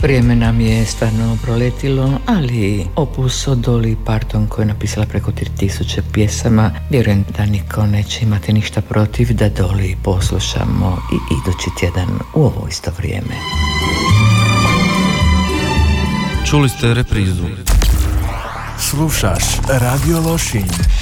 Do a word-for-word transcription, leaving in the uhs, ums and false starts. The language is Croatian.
Vrijeme nam je stvarno proletilo, ali opus od Dolly Parton koja je napisala preko tri tisuće pjesama, vjerujem da niko neće imati ništa protiv da Dolly poslušamo i idući tjedan u ovo isto vrijeme. Čuli ste reprizu. Slušaš Radio Lošinj.